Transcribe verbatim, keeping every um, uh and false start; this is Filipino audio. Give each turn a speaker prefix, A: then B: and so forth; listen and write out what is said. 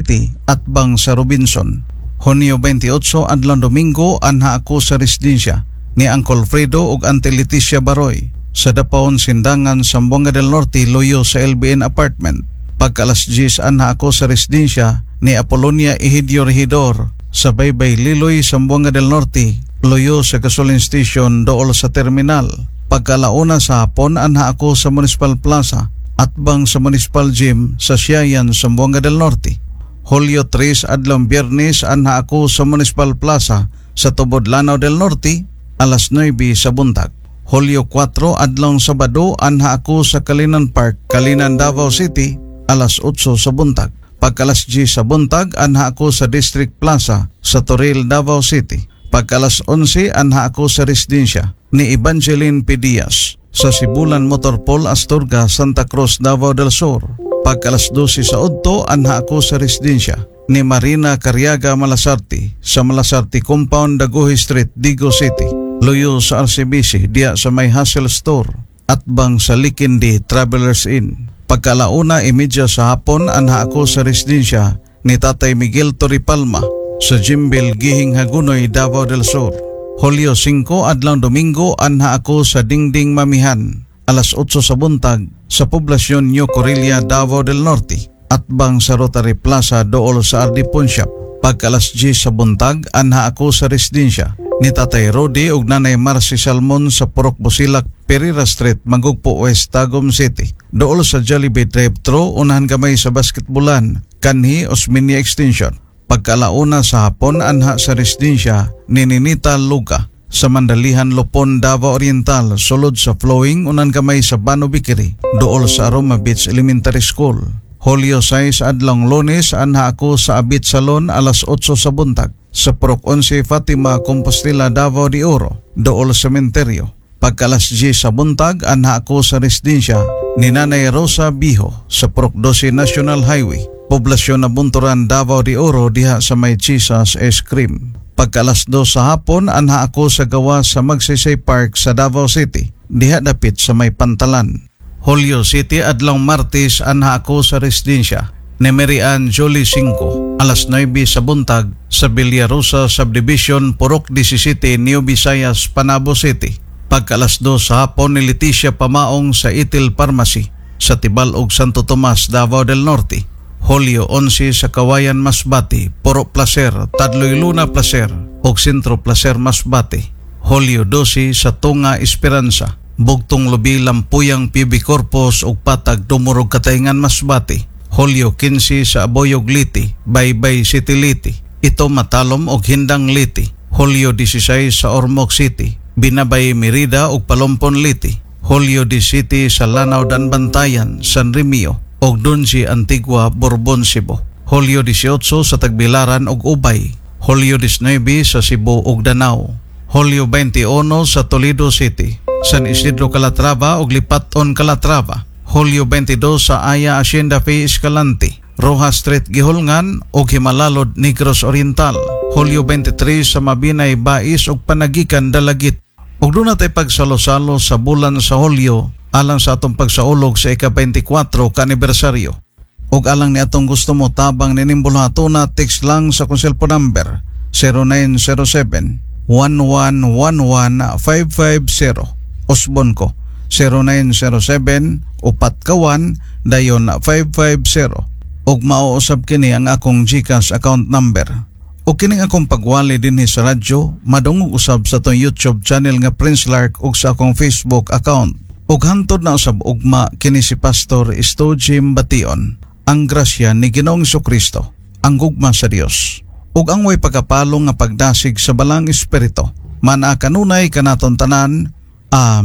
A: City at bang sa Robinson. Hunyo twenty-eight adlaw Domingo anha ako sa residensya ni Uncle Fredo ug Auntie Leticia Baroy sa Dapaon Sindangan, Zamboanga del Norte, loyo sa L B N apartment. Pagka alas diyes anha ako sa residensya ni Apolonia Egidio Regidor sa Baybay Liloy, Zamboanga del Norte, loyo sa gasoline station dool sa terminal. Pagka alauna sa hapon anha ako sa Municipal Plaza at bang sa Municipal Gym sa Siayan, Zamboanga del Norte. Hulyo tres adlaw Biyernes anha ako sa Municipal Plaza sa Tubod, Lanao del Norte alas nuebe sa buntag. Hulyo kwatro adlaw Sabado anha ako sa Kalinan Park, Kalinan, Davao City alas otso sa buntag. Pagka alas diyes sa buntag anha ako sa District Plaza sa Toril, Davao City. Pagka alas onse anha ako sa residensya ni Evangeline P. Diaz sa Sibulan Motorpol, Astorga, Santa Cruz, Davao del Sur. Pagka alas dose sa udto anha ako sa residensya ni Marina Cariaga Malasarte sa Malasarte Compound, Daguhi Street, Digo City, loyo sa R C B C diya sa may Hassel Store at bang sa Likindi Travelers Inn. Pagka alauna imedya sa hapon anha ako sa residensya ni Tatay Miguel Toripalma sa Jimbel, Gihing, Hagunoy, Davao del Sur. Hulyo singko adlaw Domingo anha ako sa Dingding Mamihan alas otso sa buntag sa poblasyon New Corilla, Davao del Norte at bang sa Rotary Plaza dool sa R D Pawn Shop. Pagka alas diyes sa buntag anha ako sa residensya ni Tatay Rodi ug Nanay Marcy Salmon sa Purok Busilak, Pereira Street, Magugpo West, Tagum City. Dool sa Jollibee Drive-Thru unahan gamay sa basketbolan kanhi Osmeña Extension. Pagka alauna sa hapon anha sa residensya ni Ninita Luga sa Mandalihan, Lupon, Davao Oriental, sulod sa Flowing unan kamay sa Bano Bikiri dool sa Aroma Beach Elementary School. Hulyo sais adlaw Lunes anha ako sa Abit Salon alas otso sa buntag sa Purok onse Fatima, Compostela, Davao de Oro dool sa sementeryo. Pagka alas diyes sa buntag anha ako sa residensya ni Nanay Rosa Biho sa Purok twelve National Highway, poblasyon na Bunturan, Davao de Oro diha sa may Chisas Ice Cream. Pagka alas dos sa hapon anha ako sa gawa sa Magsaysay Park sa Davao City diha dapit sa may Pantalan. Hulyo City adlaw Martes anha ako sa residensya ni Mary Ann Jolie cinco alas nuebe sa buntag sa Villarosa Subdivision, Purok seventeen, New Visayas, Panabo City. Pagka alas dos sa hapon ni Leticia Pamaong sa Itil Pharmacy sa Tibalog, Santo Tomas, Davao del Norte. Hulyo onse sa Kawayan, Masbate, Puro Placer, Tadloy Luna Placer ug Sentro Placer, Masbate. Hulyo dose sa Tunga Esperanza, Bugtong Lubi, Lampuyang, P B Corpus ug Patag, Dumurog Katayngan, Masbate. Hulyo quince sa Aboyog Liti, Baybay City Liti, Ito Matalom ug Hindang Liti. Hulyo dieciséis sa Ormoc City, Binabay Merida ug Palompon Liti. Hulyo diecisiete sa Lanao Danbantayan, San Remio ug Dunsi Antigua, Borbon, Cebu. Hulyo dieciocho sa Tagbilaran ug Ubay. Hulyo diecinueve sa Cebu ug Danao. Hulyo veintiuno sa Toledo City, San Isidro, Calatrava ug Lipaton, Calatrava. Hulyo veintidós sa Aya Hacienda Fee Escalante, Rojas Street, Gihulngan ug Himalalod, Negros Oriental. Hulyo veintitres sa Mabinay, Bais ug Panagikan, Dalagit. Ug doon natay pagsalo-salo sa bulan sa Hulyo alang sa atong pagsaulog sa ika twenty-four ka anibersaryo. Ug alang ni atong gusto mo tabang ninimbulhatuna, text lang sa kong cellphone number zero nine zero seven, one one one one, five five zero. Osbon ko zero nine zero seven, upat kawan, dayon five five zero. Ug mauusab kini ang akong GCash account number. O kining akong pagwali dinhi sa radyo, madungog usab sa tong YouTube channel nga Prince Lark ug sa akong Facebook account. Ug hantod na usab ugma kini si Pastor Sto Jim Bation. Ang grasya ni Ginoong Jesucristo, ang gugma sa Dios, ug ang way pagkapalong nga pagdasig sa balang espiritu, mana kanunay kanaton tanan. Amen.